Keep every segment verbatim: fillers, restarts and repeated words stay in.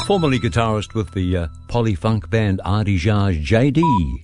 Formerly guitarist with the uh, poly-funk band Ardijage J D.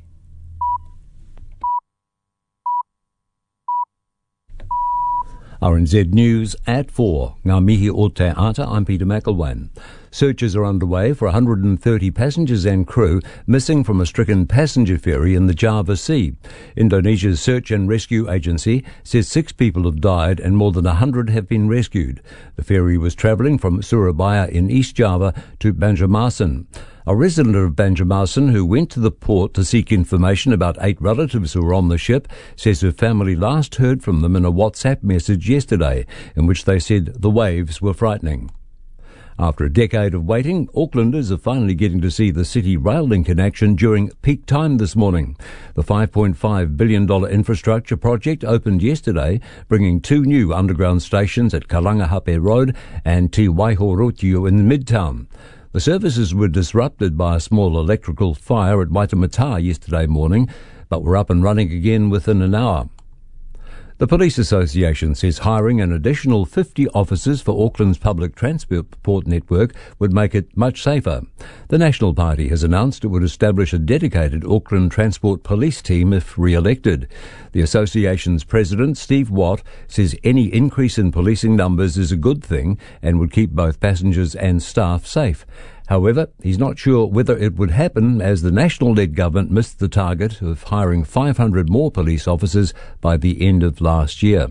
R N Z News at four. Ngā mihi o te ata, I'm Peter McElwain. Searches are underway for one hundred thirty passengers and crew missing from a stricken passenger ferry in the Java Sea. Indonesia's Search and Rescue Agency says six people have died and more than one hundred have been rescued. The ferry was travelling from Surabaya in East Java to Banjarmasin. A resident of Banjarmasin who went to the port to seek information about eight relatives who were on the ship says her family last heard from them in a WhatsApp message yesterday, in which they said the waves were frightening. After a decade of waiting, Aucklanders are finally getting to see the City Rail Link in action during peak time this morning. The five point five billion dollars infrastructure project opened yesterday, bringing two new underground stations at Kalangahape Road and Te Waihorotiu in Midtown. The services were disrupted by a small electrical fire at Waitemata yesterday morning, but were up and running again within an hour. The Police Association says hiring an additional fifty officers for Auckland's public transport network would make it much safer. The National Party has announced it would establish a dedicated Auckland Transport Police team if re-elected. The association's president, Steve Watt, says any increase in policing numbers is a good thing and would keep both passengers and staff safe. However, he's not sure whether it would happen, as the National-led government missed the target of hiring five hundred more police officers by the end of last year.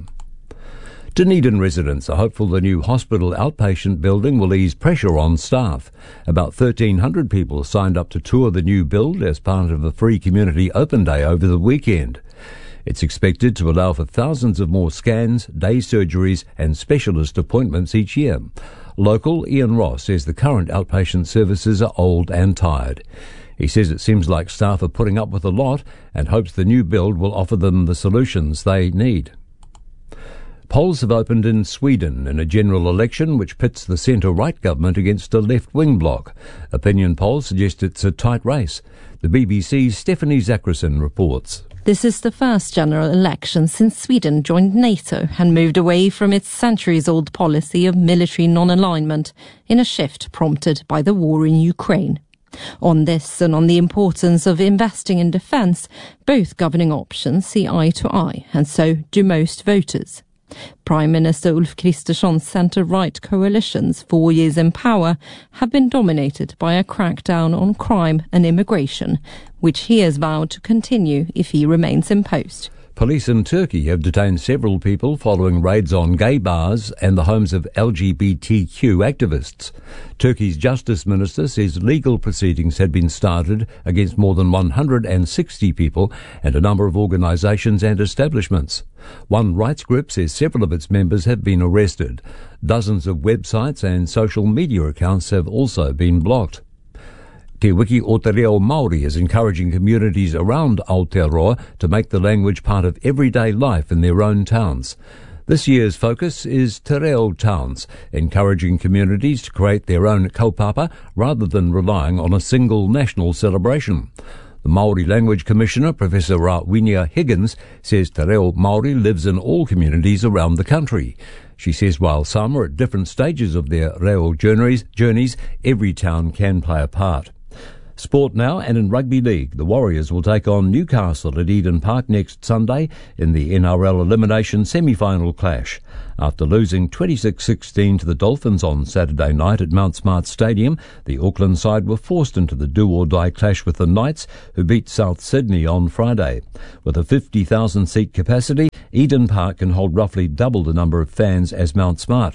Dunedin residents are hopeful the new hospital outpatient building will ease pressure on staff. About thirteen hundred people signed up to tour the new build as part of a free community open day over the weekend. It's expected to allow for thousands of more scans, day surgeries and specialist appointments each year. Local Ian Ross says the current outpatient services are old and tired. He says it seems like staff are putting up with a lot and hopes the new build will offer them the solutions they need. Polls have opened in Sweden in a general election which pits the centre-right government against a left-wing bloc. Opinion polls suggest it's a tight race. The B B C's Stephanie Zachrisson reports. This is the first general election since Sweden joined NATO and moved away from its centuries-old policy of military non-alignment in a shift prompted by the war in Ukraine. On this and on the importance of investing in defence, both governing options see eye to eye, and so do most voters. Prime Minister Ulf Kristersson's centre-right coalition's four years in power have been dominated by a crackdown on crime and immigration, which he has vowed to continue if he remains in post. Police in Turkey have detained several people following raids on gay bars and the homes of L G B T Q activists. Turkey's Justice Minister says legal proceedings had been started against more than one hundred sixty people and a number of organisations and establishments. One rights group says several of its members have been arrested. Dozens of websites and social media accounts have also been blocked. Te Wiki o Te Reo Māori is encouraging communities around Aotearoa to make the language part of everyday life in their own towns. This year's focus is Te Reo Towns, encouraging communities to create their own kaupapa rather than relying on a single national celebration. The Māori Language Commissioner, Professor Rawinia Higgins, says Te Reo Māori lives in all communities around the country. She says while some are at different stages of their reo journeys, journeys, every town can play a part. Sport now, and in Rugby League, the Warriors will take on Newcastle at Eden Park next Sunday in the N R L elimination semi-final clash. After losing twenty-six sixteen to the Dolphins on Saturday night at Mount Smart Stadium, the Auckland side were forced into the do-or-die clash with the Knights, who beat South Sydney on Friday. With a fifty thousand seat capacity, Eden Park can hold roughly double the number of fans as Mount Smart.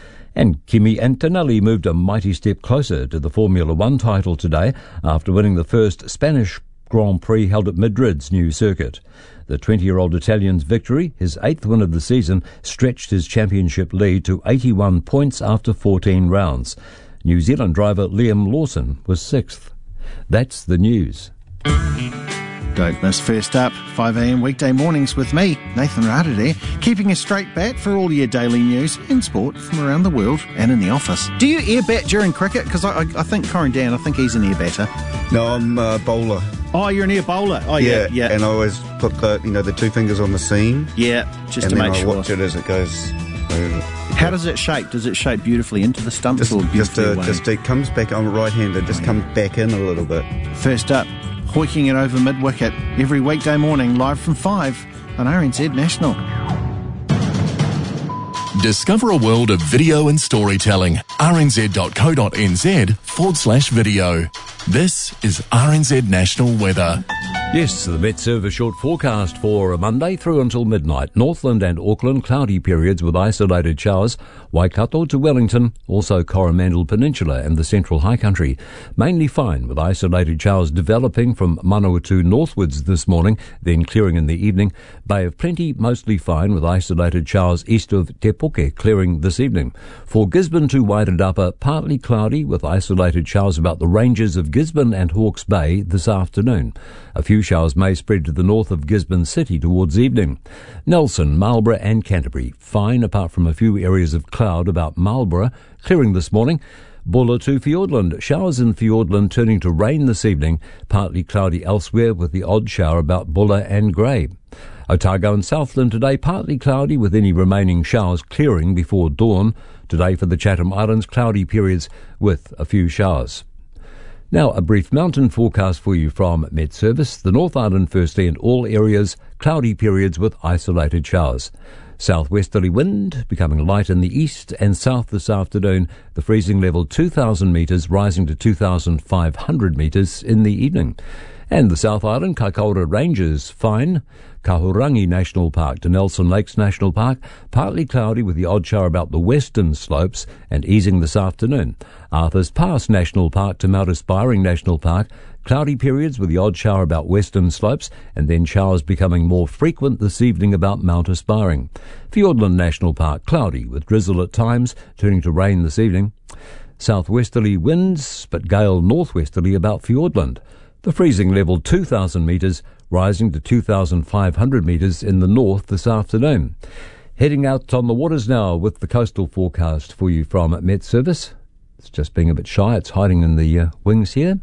And Kimi Antonelli moved a mighty step closer to the Formula One title today after winning the first Spanish Grand Prix held at Madrid's new circuit. The twenty-year-old Italian's victory, his eighth win of the season, stretched his championship lead to eighty-one points after fourteen rounds. New Zealand driver Liam Lawson was sixth. That's the news. Don't miss First Up, five a m weekday mornings with me, Nathan Rada, keeping a straight bat for all your daily news and sport from around the world and in the office. Do you air bat during cricket? Because I, I, I think Corin Dan, I think he's an air batter. No, I'm a bowler. Oh, you're an air bowler. Oh, yeah, yeah, yeah. And I always put the, you know, the two fingers on the seam. Yeah, just and to then make I sure. watch it as it goes over. How does it shape? Does it shape beautifully into the stumps Just, or just, beautifully uh, away? just it comes back on the right hand. It just comes back in a little bit. First up, hoiking it over mid-wicket every weekday morning, live from five on R N Z National. Discover a world of video and storytelling. rnz.co.nz forward slash video. This is R N Z National Weather. Yes, the Met Service short forecast for Monday through until midnight. Northland and Auckland, cloudy periods with isolated showers. Waikato to Wellington, also Coromandel Peninsula and the Central High Country. Mainly fine with isolated showers developing from Manawatu northwards this morning, then clearing in the evening. Bay of Plenty, mostly fine with isolated showers east of Te Puke, clearing this evening. For Gisborne to Wairarapa, partly cloudy with isolated showers about the ranges of Gisborne and Hawke's Bay this afternoon. A few showers may spread to the north of Gisborne City towards evening. Nelson, Marlborough and Canterbury, fine apart from a few areas of cloud about Marlborough, clearing this morning. Bulla to Fiordland, showers in Fiordland turning to rain this evening, partly cloudy elsewhere with the odd shower about Bulla and Grey. Otago and Southland today, partly cloudy with any remaining showers clearing before dawn. Today for the Chatham Islands, cloudy periods with a few showers. Now, a brief mountain forecast for you from Met Service. The North Island firstly and all areas, cloudy periods with isolated showers. Southwesterly wind becoming light in the east and south this afternoon. The freezing level two thousand metres rising to two thousand five hundred metres in the evening. And the South Island, Kaikoura Ranges, fine. Kahurangi National Park to Nelson Lakes National Park, partly cloudy with the odd shower about the western slopes and easing this afternoon. Arthur's Pass National Park to Mount Aspiring National Park, cloudy periods with the odd shower about western slopes and then showers becoming more frequent this evening about Mount Aspiring. Fiordland National Park, cloudy with drizzle at times, turning to rain this evening. Southwesterly winds, but gale northwesterly about Fiordland. The freezing level two thousand metres, rising to two thousand five hundred metres in the north this afternoon. Heading out on the waters now with the coastal forecast for you from Met Service. It's just being a bit shy. It's hiding in the uh, wings here.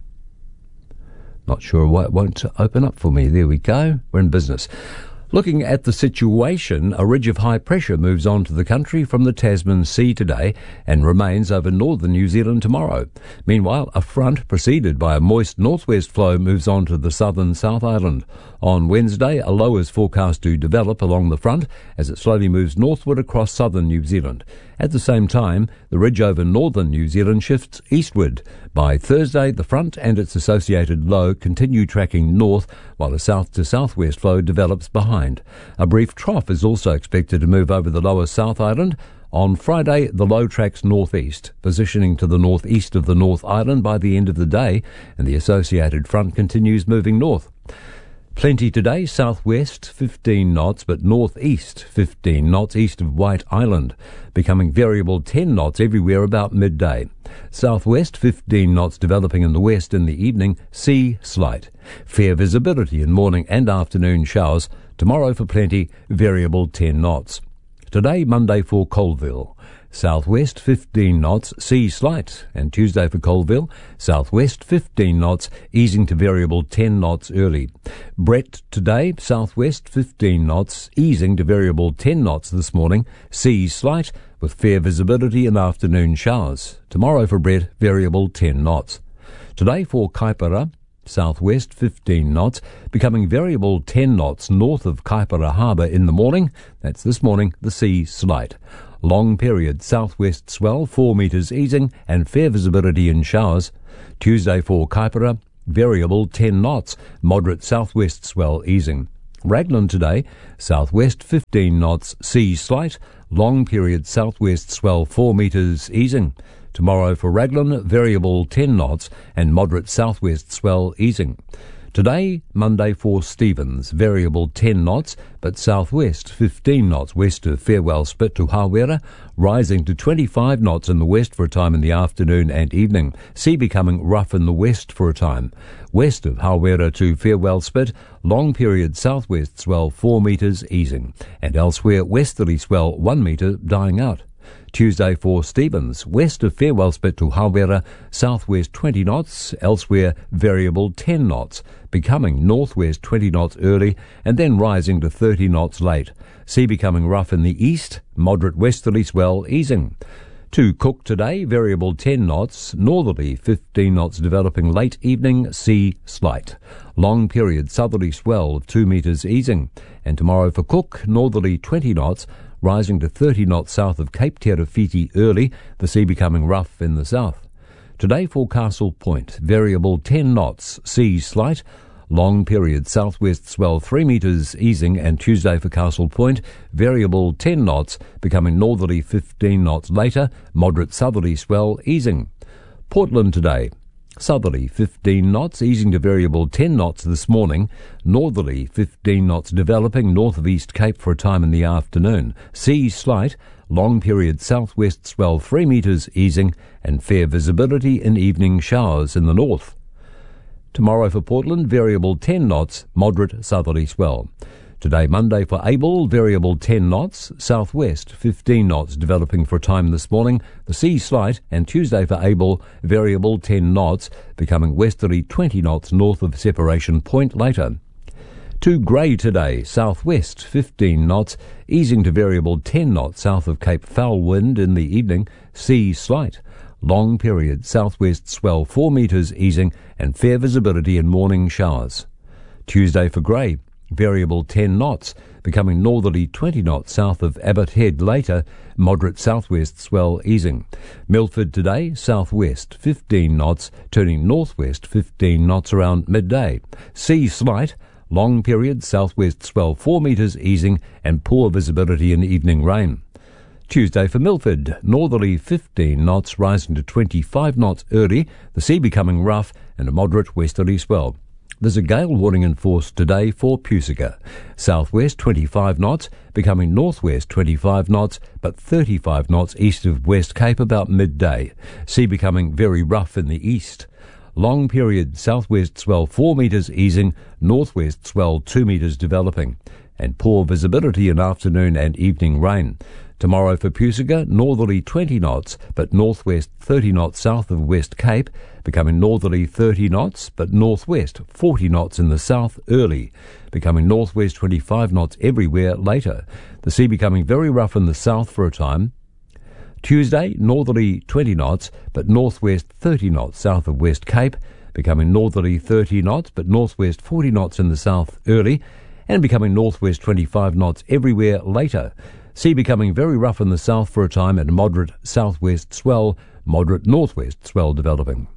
Not sure why it won't open up for me. There we go. We're in business. Looking at the situation, a ridge of high pressure moves on to the country from the Tasman Sea today and remains over northern New Zealand tomorrow. Meanwhile, a front preceded by a moist northwest flow moves on to the southern South Island. On Wednesday, a low is forecast to develop along the front as it slowly moves northward across southern New Zealand. At the same time, the ridge over northern New Zealand shifts eastward. By Thursday, the front and its associated low continue tracking north, while a south to southwest flow develops behind. A brief trough is also expected to move over the lower South Island. On Friday, the low tracks northeast, positioning to the northeast of the North Island by the end of the day, and the associated front continues moving north. Plenty today, southwest fifteen knots, but northeast fifteen knots east of White Island, becoming variable ten knots everywhere about midday. Southwest fifteen knots developing in the west in the evening, sea slight. Fair visibility in morning and afternoon showers. Tomorrow for Plenty, variable ten knots. Today, Monday for Colville. Southwest fifteen knots, sea slight. And Tuesday for Colville, southwest fifteen knots, easing to variable ten knots early. Brett today, southwest fifteen knots, easing to variable ten knots this morning, sea slight, with fair visibility and afternoon showers. Tomorrow for Brett, variable ten knots. Today for Kaipara, southwest fifteen knots, becoming variable ten knots north of Kaipara Harbour in the morning. That's this morning, the sea slight. Long period southwest swell, four metres easing, and fair visibility in showers. Tuesday for Kaipara, variable ten knots, moderate southwest swell easing. Raglan today, southwest fifteen knots, sea slight, long period southwest swell, four metres easing. Tomorrow for Raglan, variable ten knots and moderate southwest swell easing. Today, Monday for Stevens, variable ten knots, but southwest fifteen knots west of Farewell Spit to Hawera, rising to twenty-five knots in the west for a time in the afternoon and evening. Sea becoming rough in the west for a time. West of Hawera to Farewell Spit, long period southwest swell four metres easing, and elsewhere westerly swell one metre dying out. Tuesday for Stevens, west of Fairwellspit to Hawera, southwest twenty knots, elsewhere variable ten knots, becoming northwest twenty knots early and then rising to thirty knots late. Sea becoming rough in the east, moderate westerly swell easing. To Cook today, variable ten knots, northerly fifteen knots developing late evening, sea slight. Long period southerly swell of two metres easing. And tomorrow for Cook, northerly twenty knots, rising to thirty knots south of Cape Te Rewhiti early, the sea becoming rough in the south. Today for Castle Point, variable ten knots, sea slight. Long period southwest swell three metres easing, and Tuesday for Castle Point, variable ten knots, becoming northerly fifteen knots later, moderate southerly swell easing. Portland today, southerly fifteen knots, easing to variable ten knots this morning, northerly fifteen knots developing north of East Cape for a time in the afternoon. Sea slight, long period southwest swell three metres easing, and fair visibility in evening showers in the north. Tomorrow for Portland, variable ten knots, moderate southerly swell. Today, Monday for Abel, variable ten knots, southwest fifteen knots developing for a time this morning, the sea slight, and Tuesday for Abel, variable ten knots, becoming westerly twenty knots north of Separation Point later. To Grey today, southwest fifteen knots, easing to variable ten knots south of Cape Foul wind in the evening, sea slight. Long period southwest swell four metres easing and fair visibility in morning showers. Tuesday for Grey, variable ten knots, becoming northerly twenty knots south of Abbott Head later, moderate southwest swell easing. Milford today, southwest fifteen knots, turning northwest fifteen knots around midday. Sea slight, long period southwest swell four metres easing and poor visibility in evening rain. Tuesday for Milford, northerly fifteen knots rising to twenty-five knots early, the sea becoming rough and a moderate westerly swell. There's a gale warning in force today for Pusica. Southwest twenty-five knots, becoming northwest twenty-five knots, but thirty-five knots east of West Cape about midday. Sea becoming very rough in the east. Long period southwest swell four metres easing, northwest swell two metres developing, and poor visibility in afternoon and evening rain. Tomorrow for Pusica, northerly twenty knots, but northwest thirty knots south of West Cape, becoming northerly thirty knots, but northwest forty knots in the south early, becoming northwest twenty-five knots everywhere later. The sea becoming very rough in the south for a time. Tuesday, northerly twenty knots, but northwest thirty knots south of West Cape, becoming northerly thirty knots, but northwest forty knots in the south early, and becoming northwest twenty-five knots everywhere later. Sea becoming very rough in the south for a time and moderate southwest swell, moderate northwest swell developing.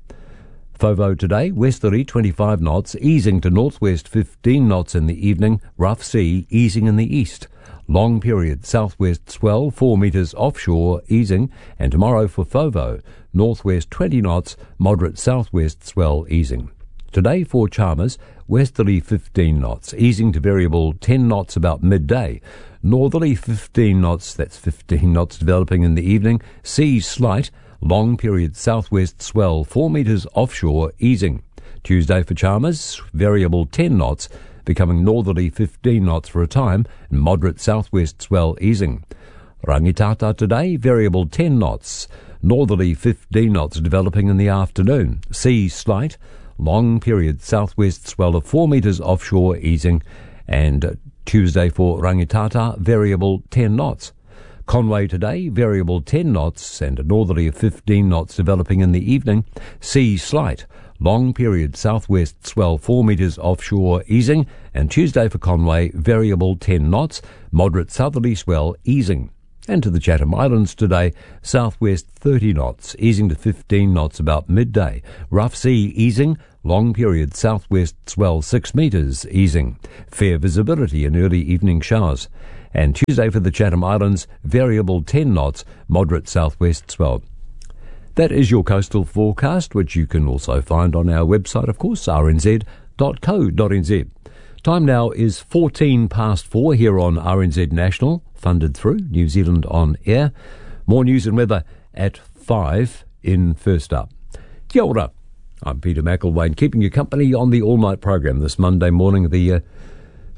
Fovo today, westerly twenty-five knots, easing to northwest fifteen knots in the evening, rough sea easing in the east. Long period southwest swell four metres offshore easing, and tomorrow for Fovo, northwest twenty knots, moderate southwest swell easing. Today for Chalmers, westerly fifteen knots, easing to variable ten knots about midday. Northerly fifteen knots, that's fifteen knots developing in the evening. Sea slight, long period southwest swell four metres offshore easing. Tuesday for Chalmers, variable ten knots, becoming northerly fifteen knots for a time, and moderate southwest swell easing. Rangitata today, variable ten knots, northerly fifteen knots developing in the afternoon. Sea slight, long period southwest swell of four metres offshore easing, and Tuesday for Rangitata, variable ten knots. Conway today, variable ten knots and a northerly of fifteen knots developing in the evening. Sea slight, long period southwest swell four metres offshore easing, and Tuesday for Conway, variable ten knots, moderate southerly swell easing. And to the Chatham Islands today, southwest thirty knots, easing to fifteen knots about midday. Rough sea easing, long period southwest swell six metres easing. Fair visibility in early evening showers. And Tuesday for the Chatham Islands, variable ten knots, moderate southwest swell. That is your coastal forecast, which you can also find on our website, of course, r n z dot co dot n z. Time now is fourteen past four here on R N Z National, funded through New Zealand On Air. More news and weather at five in First Up. Kia ora. I'm Peter McElwain, keeping you company on the all-night program this Monday morning, the uh,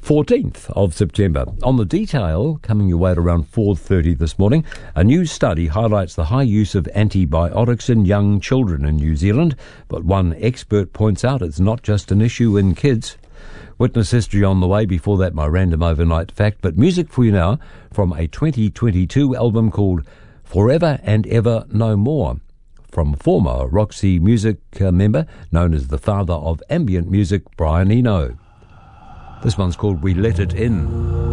fourteenth of September. On the detail, coming your way at around four thirty this morning, a new study highlights the high use of antibiotics in young children in New Zealand, but one expert points out it's not just an issue in kids. Witness history on the way. Before that, my random overnight fact, but music for you now from a twenty twenty-two album called Forever and Ever No More, from former Roxy Music uh, member known as the father of ambient music, Brian Eno. This one's called We Let It In.